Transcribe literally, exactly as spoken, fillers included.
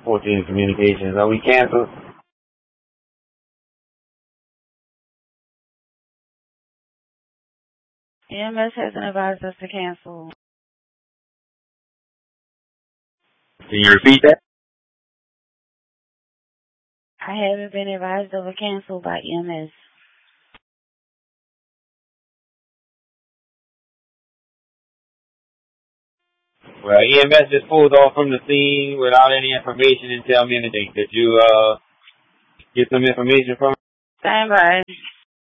fourteen Communications. Are we canceled? E M S hasn't advised us to cancel. Can you repeat that? I haven't been advised of a cancel by E M S. Well, E M S just pulled off from the scene without any information and tell me anything. Did you uh get some information from? Stand by.